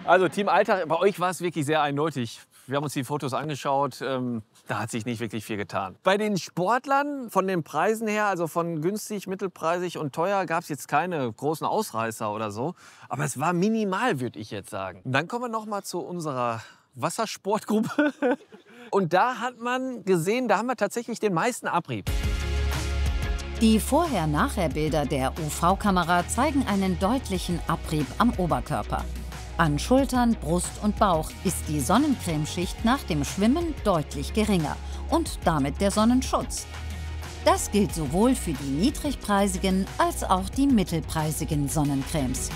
Also Team Alltag, bei euch war es wirklich sehr eindeutig. Wir haben uns die Fotos angeschaut, da hat sich nicht wirklich viel getan. Bei den Sportlern von den Preisen her, also von günstig, mittelpreisig und teuer, gab es jetzt keine großen Ausreißer oder so. Aber es war minimal, würde ich jetzt sagen. Und dann kommen wir noch mal zu unserer Wassersportgruppe. Und da hat man gesehen, da haben wir tatsächlich den meisten Abrieb. Die Vorher-Nachher-Bilder der UV-Kamera zeigen einen deutlichen Abrieb am Oberkörper. An Schultern, Brust und Bauch ist die Sonnencremeschicht nach dem Schwimmen deutlich geringer und damit der Sonnenschutz. Das gilt sowohl für die niedrigpreisigen als auch die mittelpreisigen Sonnencremes.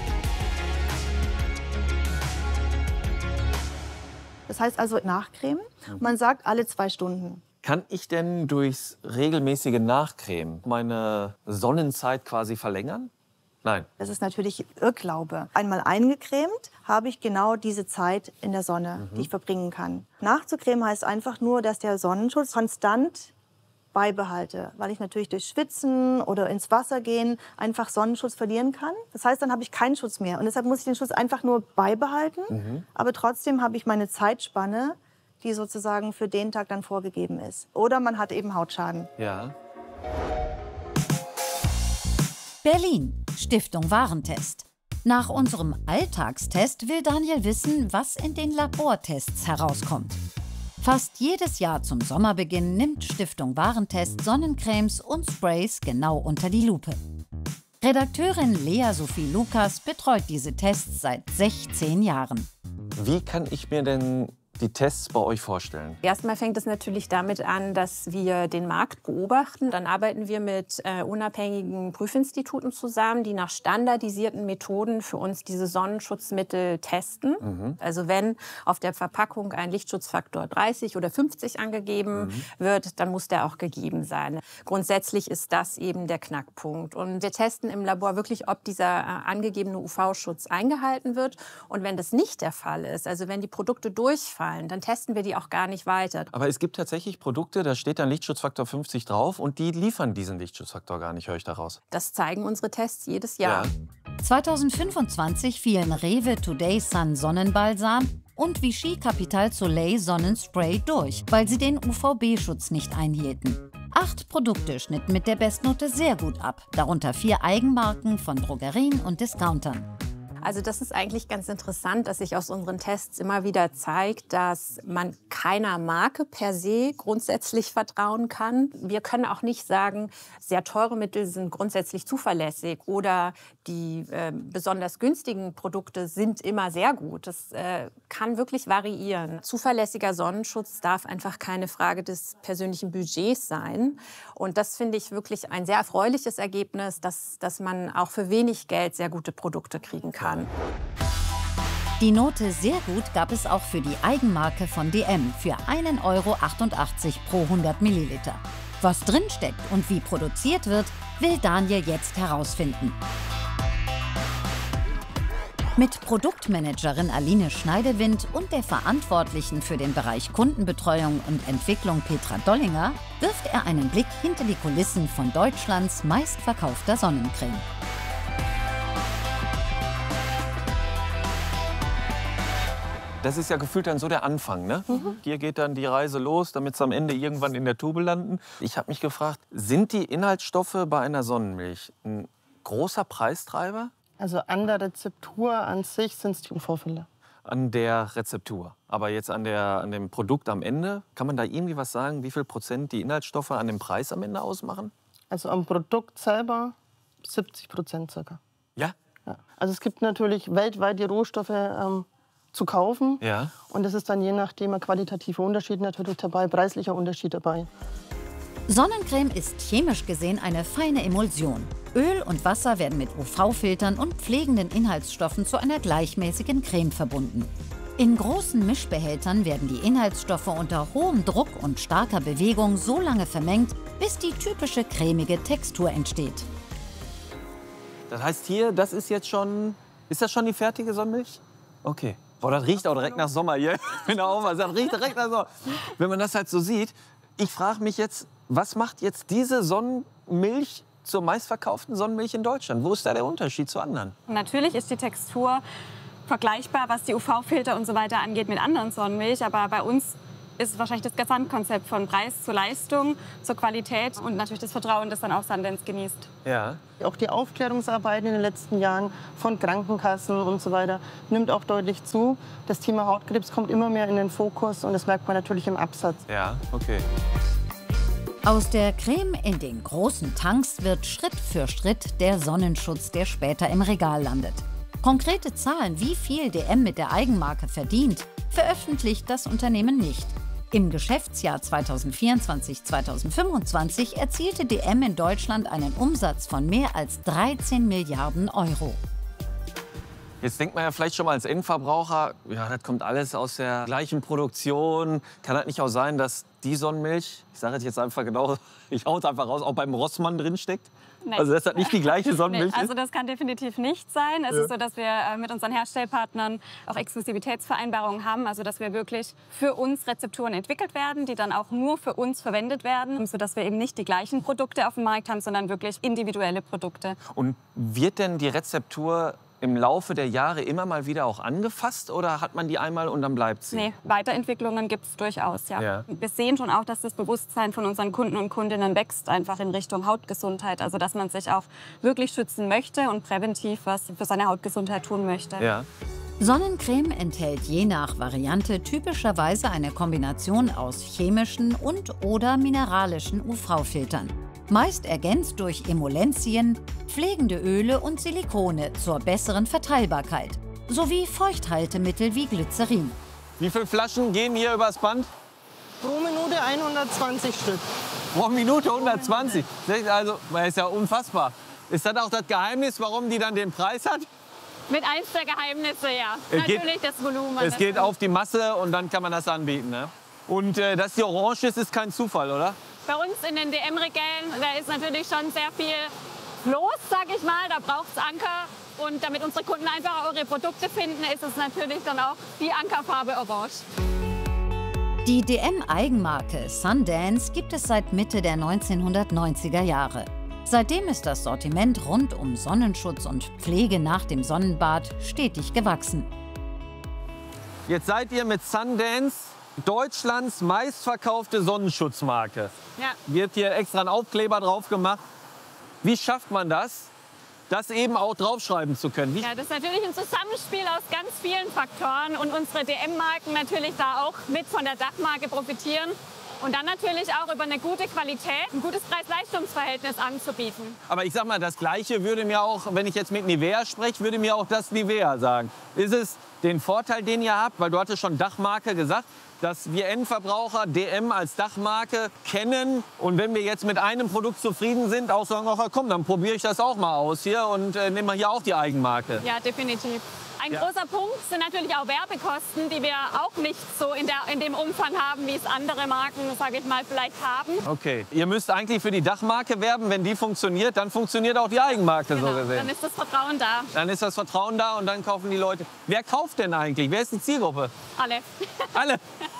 Das heißt also nachcremen. Man sagt alle 2 Stunden. Kann ich denn durchs regelmäßige Nachcremen meine Sonnenzeit quasi verlängern? Nein. Das ist natürlich Irrglaube. Einmal eingecremt habe ich genau diese Zeit in der Sonne, die ich verbringen kann. Nachzucremen heißt einfach nur, dass der Sonnenschutz konstant beibehalte, weil ich natürlich durch Schwitzen oder ins Wasser gehen einfach Sonnenschutz verlieren kann. Das heißt, dann habe ich keinen Schutz mehr und deshalb muss ich den Schutz einfach nur beibehalten, aber trotzdem habe ich meine Zeitspanne, die sozusagen für den Tag dann vorgegeben ist. Oder man hat eben Hautschaden. Ja. Berlin, Stiftung Warentest. Nach unserem Alltagstest will Daniel wissen, was in den Labortests herauskommt. Fast jedes Jahr zum Sommerbeginn nimmt Stiftung Warentest Sonnencremes und Sprays genau unter die Lupe. Redakteurin Lea Sophie Lukas betreut diese Tests seit 16 Jahren. Wie kann ich mir denn die Tests bei euch vorstellen? Erstmal fängt es natürlich damit an, dass wir den Markt beobachten. Dann arbeiten wir mit unabhängigen Prüfinstituten zusammen, die nach standardisierten Methoden für uns diese Sonnenschutzmittel testen. Also wenn auf der Verpackung ein Lichtschutzfaktor 30 oder 50 angegeben wird, dann muss der auch gegeben sein. Grundsätzlich ist das eben der Knackpunkt. Und wir testen im Labor wirklich, ob dieser angegebene UV-Schutz eingehalten wird. Und wenn das nicht der Fall ist, also wenn die Produkte durchfallen, dann testen wir die auch gar nicht weiter. Aber es gibt tatsächlich Produkte, da steht dann Lichtschutzfaktor 50 drauf und die liefern diesen Lichtschutzfaktor gar nicht, höre ich daraus. Das zeigen unsere Tests jedes Jahr. Ja. 2025 fielen Rewe Today Sun Sonnenbalsam und Vichy Capital Soleil Sonnenspray durch, weil sie den UVB-Schutz nicht einhielten. 8 Produkte schnitten mit der Bestnote sehr gut ab, darunter 4 Eigenmarken von Drogerien und Discountern. Also das ist eigentlich ganz interessant, dass sich aus unseren Tests immer wieder zeigt, dass man keiner Marke per se grundsätzlich vertrauen kann. Wir können auch nicht sagen, sehr teure Mittel sind grundsätzlich zuverlässig oder die besonders günstigen Produkte sind immer sehr gut. Das kann wirklich variieren. Zuverlässiger Sonnenschutz darf einfach keine Frage des persönlichen Budgets sein. Und das finde ich wirklich ein sehr erfreuliches Ergebnis, dass man auch für wenig Geld sehr gute Produkte kriegen kann. Die Note sehr gut gab es auch für die Eigenmarke von DM für 1,88 € pro 100 Milliliter. Was drinsteckt und wie produziert wird, will Daniel jetzt herausfinden. Mit Produktmanagerin Aline Schneidewind und der Verantwortlichen für den Bereich Kundenbetreuung und Entwicklung Petra Dollinger wirft er einen Blick hinter die Kulissen von Deutschlands meistverkaufter Sonnencreme. Das ist ja gefühlt dann so der Anfang, ne? Hier geht dann die Reise los, damit es am Ende irgendwann in der Tube landen. Ich habe mich gefragt, sind die Inhaltsstoffe bei einer Sonnenmilch ein großer Preistreiber? Also an der Rezeptur an sich sind es die UV-Filter. An der Rezeptur. Aber jetzt an dem Produkt am Ende, kann man da irgendwie was sagen, wie viel Prozent die Inhaltsstoffe an dem Preis am Ende ausmachen? Also am Produkt selber 70% circa. Ja? Ja. Also es gibt natürlich weltweit die Rohstoffe zu kaufen. Ja. Und es ist dann je nachdem ein qualitativer Unterschied natürlich dabei, preislicher Unterschied dabei. Sonnencreme ist chemisch gesehen eine feine Emulsion. Öl und Wasser werden mit UV-Filtern und pflegenden Inhaltsstoffen zu einer gleichmäßigen Creme verbunden. In großen Mischbehältern werden die Inhaltsstoffe unter hohem Druck und starker Bewegung so lange vermengt, bis die typische cremige Textur entsteht. Das heißt hier, das ist jetzt schon, ist das schon die fertige Sonnenmilch? Okay. Boah, das riecht auch direkt nach Sommer hier. Genau, das riecht direkt nach Sommer. Wenn man das halt so sieht, ich frage mich jetzt, was macht jetzt diese Sonnenmilch zur meistverkauften Sonnenmilch in Deutschland? Wo ist da der Unterschied zu anderen? Natürlich ist die Textur vergleichbar, was die UV-Filter und so weiter angeht mit anderen Sonnenmilch. Aber bei uns ist wahrscheinlich das Gesamtkonzept von Preis zur Leistung, zur Qualität und natürlich das Vertrauen, das dann auch Sundance genießt. Ja. Auch die Aufklärungsarbeit in den letzten Jahren von Krankenkassen und so weiter nimmt auch deutlich zu. Das Thema Hautkrebs kommt immer mehr in den Fokus und das merkt man natürlich im Absatz. Ja, okay. Aus der Creme in den großen Tanks wird Schritt für Schritt der Sonnenschutz, der später im Regal landet. Konkrete Zahlen, wie viel DM mit der Eigenmarke verdient, veröffentlicht das Unternehmen nicht. Im Geschäftsjahr 2024/2025 erzielte DM in Deutschland einen Umsatz von mehr als 13 Milliarden Euro. Jetzt denkt man ja vielleicht schon mal als Endverbraucher, ja, das kommt alles aus der gleichen Produktion. Kann das nicht auch sein, dass die Sonnenmilch, ich sage jetzt einfach genau, ich hau es einfach raus, auch beim Rossmann drin steckt? Nee. Also dass das nicht die gleiche Sonnenmilch Nee, also ist? das kann definitiv nicht sein. Es ist so, dass wir mit unseren Herstellpartnern auch Exklusivitätsvereinbarungen haben. Also dass wir wirklich für uns Rezepturen entwickelt werden, die dann auch nur für uns verwendet werden. Sodass wir eben nicht die gleichen Produkte auf dem Markt haben, sondern wirklich individuelle Produkte. Und wird denn die Rezeptur im Laufe der Jahre immer mal wieder auch angefasst oder hat man die einmal und dann bleibt sie? Nee, Weiterentwicklungen gibt es durchaus, ja. Ja. Wir sehen schon auch, dass das Bewusstsein von unseren Kunden und Kundinnen wächst, einfach in Richtung Hautgesundheit. Also dass man sich auch wirklich schützen möchte und präventiv was für seine Hautgesundheit tun möchte. Ja. Sonnencreme enthält je nach Variante typischerweise eine Kombination aus chemischen und/oder mineralischen UV-Filtern. Meist ergänzt durch Emulsien, pflegende Öle und Silikone zur besseren Verteilbarkeit, sowie Feuchthaltemittel wie Glycerin. Wie viele Flaschen gehen hier übers Band? Pro Minute 120 Stück. Pro Minute 120. Also, das ist ja unfassbar. Ist das auch das Geheimnis, warum die dann den Preis hat? Mit eins der Geheimnisse, ja. Es geht- Natürlich das Volumen. Es geht auf die Masse und dann kann man das anbieten. Ne? Und dass die orange ist kein Zufall, oder? Bei uns in den DM-Regalen, da ist natürlich schon sehr viel los, sag ich mal. Da braucht es Anker. Und damit unsere Kunden einfach auch ihre Produkte finden, ist es natürlich dann auch die Ankerfarbe orange. Die DM-Eigenmarke Sundance gibt es seit Mitte der 1990er Jahre. Seitdem ist das Sortiment rund um Sonnenschutz und Pflege nach dem Sonnenbad stetig gewachsen. Jetzt seid ihr mit Sundance Deutschlands meistverkaufte Sonnenschutzmarke. Ja. Wird hier extra ein Aufkleber drauf gemacht. Wie schafft man das, das eben auch draufschreiben zu können? Ja, das ist natürlich ein Zusammenspiel aus ganz vielen Faktoren und unsere DM-Marken natürlich da auch mit von der Dachmarke profitieren. Und dann natürlich auch über eine gute Qualität, ein gutes Preis-Leistungs-Verhältnis anzubieten. Aber ich sag mal, das Gleiche würde mir auch, wenn ich jetzt mit Nivea spreche, würde mir auch das Nivea sagen. Ist es den Vorteil, den ihr habt, weil du hattest schon Dachmarke gesagt, dass wir Endverbraucher DM als Dachmarke kennen und wenn wir jetzt mit einem Produkt zufrieden sind, auch sagen, ach komm, dann probiere ich das auch mal aus hier und nehme mal hier auch die Eigenmarke. Ja, definitiv. Ein großer Punkt sind natürlich auch Werbekosten, die wir auch nicht so in dem Umfang haben, wie es andere Marken, sage ich mal, vielleicht haben. Okay, ihr müsst eigentlich für die Dachmarke werben. Wenn die funktioniert, dann funktioniert auch die Eigenmarke so Genau, gesehen. dann ist das Vertrauen da. Dann ist das Vertrauen da und dann kaufen die Leute. Wer kauft denn eigentlich? Wer ist die Zielgruppe? Alle. Alle.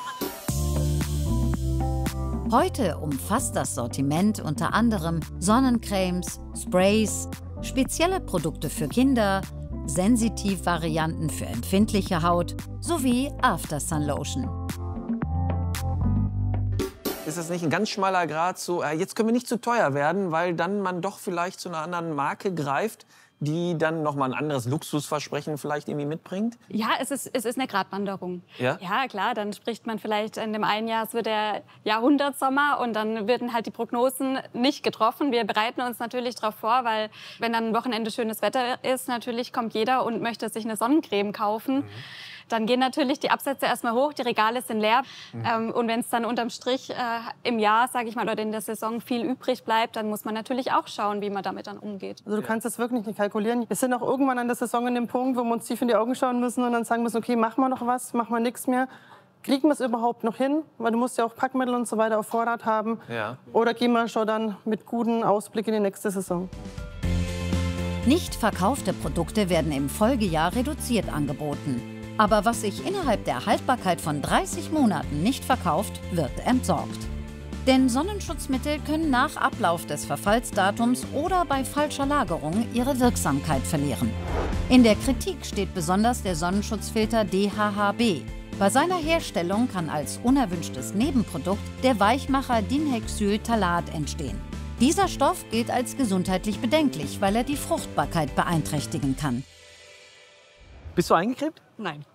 Heute umfasst das Sortiment unter anderem Sonnencremes, Sprays, spezielle Produkte für Kinder, Sensitivvarianten für empfindliche Haut sowie After-Sun-Lotion. Ist das nicht ein ganz schmaler Grad zu, jetzt können wir nicht zu teuer werden, weil dann man doch vielleicht zu einer anderen Marke greift, die dann noch mal ein anderes Luxusversprechen vielleicht irgendwie mitbringt? Ja, es ist eine Gratwanderung. Ja? Ja, klar, dann spricht man vielleicht in dem einen Jahr, es wird der Jahrhundertsommer und dann werden halt die Prognosen nicht getroffen. Wir bereiten uns natürlich darauf vor, weil wenn dann ein Wochenende schönes Wetter ist, natürlich kommt jeder und möchte sich eine Sonnencreme kaufen. Dann gehen natürlich die Absätze erstmal hoch, die Regale sind leer. Und wenn es dann unterm Strich im Jahr, sage ich mal, oder in der Saison viel übrig bleibt, dann muss man natürlich auch schauen, wie man damit dann umgeht. Also du kannst das wirklich nicht kalkulieren. Wir sind auch irgendwann an der Saison an dem Punkt, wo wir uns tief in die Augen schauen müssen und dann sagen müssen, okay, machen wir noch was, machen wir nichts mehr. Kriegen wir es überhaupt noch hin? Weil du musst ja auch Packmittel und so weiter auf Vorrat haben. Ja. Oder gehen wir schon dann mit gutem Ausblick in die nächste Saison? Nicht verkaufte Produkte werden im Folgejahr reduziert angeboten. Aber was sich innerhalb der Haltbarkeit von 30 Monaten nicht verkauft, wird entsorgt. Denn Sonnenschutzmittel können nach Ablauf des Verfallsdatums oder bei falscher Lagerung ihre Wirksamkeit verlieren. In der Kritik steht besonders der Sonnenschutzfilter DHHB. Bei seiner Herstellung kann als unerwünschtes Nebenprodukt der Weichmacher Dinhexyltalat entstehen. Dieser Stoff gilt als gesundheitlich bedenklich, weil er die Fruchtbarkeit beeinträchtigen kann. Bist du eingecremt? Nein.